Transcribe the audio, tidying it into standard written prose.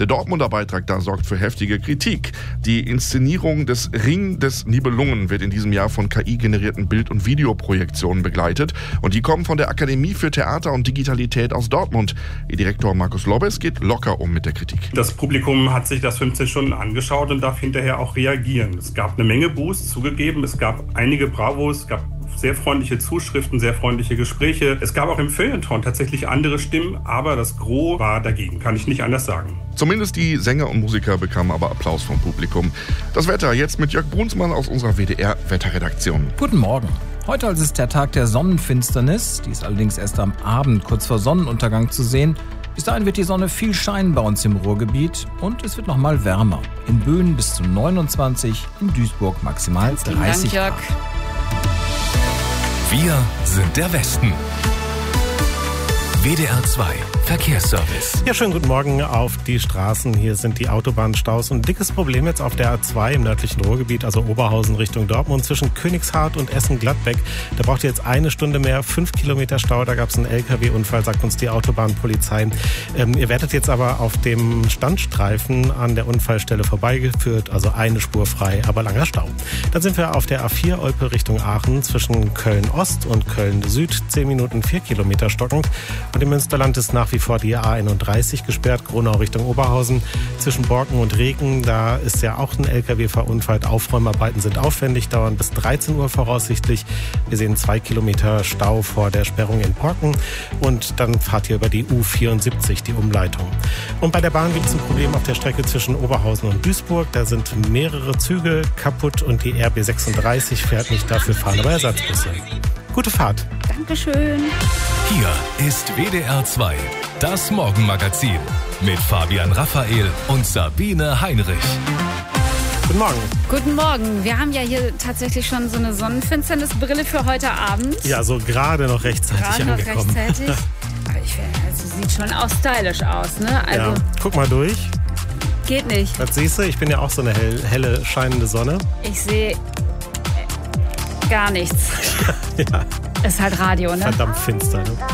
Der Dortmunder Beitrag da sorgt für heftige Kritik. Die Inszenierung des Ring des Nibelungen wird in diesem Jahr von KI-generierten Bild- und Videoprojektionen begleitet. Und die kommen von der Akademie für Theater und Digitalität aus Dortmund. Ihr Direktor Markus Lobbes geht locker um mit der Kritik. Das Publikum hat sich das 15 Stunden angeschaut und darf hinterher auch reagieren. Es gab eine Menge Buß, zugegeben. Es gab einige Bravos, es gab sehr freundliche Zuschriften, sehr freundliche Gespräche. Es gab auch im Feuilleton tatsächlich andere Stimmen, aber das Gros war dagegen, kann ich nicht anders sagen. Zumindest die Sänger und Musiker bekamen aber Applaus vom Publikum. Das Wetter jetzt mit Jörg Brunsmann aus unserer WDR-Wetterredaktion. Guten Morgen. Heute ist der Tag der Sonnenfinsternis. Die ist allerdings erst am Abend, kurz vor Sonnenuntergang zu sehen. Bis dahin wird die Sonne viel scheinen bei uns im Ruhrgebiet und es wird noch mal wärmer. In Böen bis zu 29, in Duisburg maximal 30 Grad. Wir sind der Westen. WDR 2 Verkehrsservice. Ja, schönen guten Morgen auf die Straßen. Hier sind die Autobahnstaus. Und ein dickes Problem jetzt auf der A2 im nördlichen Ruhrgebiet, also Oberhausen Richtung Dortmund, zwischen Königshardt und Essen-Gladbeck. Da braucht ihr jetzt eine Stunde mehr, 5 Kilometer Stau. Da gab es einen LKW-Unfall, sagt uns die Autobahnpolizei. Ihr werdet jetzt aber auf dem Standstreifen an der Unfallstelle vorbeigeführt, also eine Spur frei, aber langer Stau. Dann sind wir auf der A4 Olpe Richtung Aachen zwischen Köln-Ost und Köln-Süd, 10 Minuten 4 Kilometer stockend. Und im Münsterland ist nach wie vor die A31 gesperrt, Gronau Richtung Oberhausen. Zwischen Borken und Regen, da ist ja auch ein LKW verunfallt. Aufräumarbeiten sind aufwendig, dauern bis 13 Uhr voraussichtlich. Wir sehen 2 Kilometer Stau vor der Sperrung in Borken. Und dann fahrt ihr über die U74, die Umleitung. Und bei der Bahn gibt es ein Problem auf der Strecke zwischen Oberhausen und Duisburg. Da sind mehrere Züge kaputt und die RB 36 fährt nicht, dafür fahren aber Ersatzbusse. Gute Fahrt. Dankeschön. Hier ist WDR 2, das Morgenmagazin mit Fabian Raphael und Sabine Heinrich. Guten Morgen. Guten Morgen. Wir haben ja hier tatsächlich schon so eine Sonnenfinsternisbrille für heute Abend. Ja, so gerade noch rechtzeitig angekommen. Aber ich finde, also sieht schon auch stylisch aus, ne? Also ja, guck mal durch. Geht nicht. Was siehst du? Ich bin ja auch so eine helle, scheinende Sonne. Ich sehe gar nichts. Ja. Ist halt Radio, ne? Verdammt finster, ne?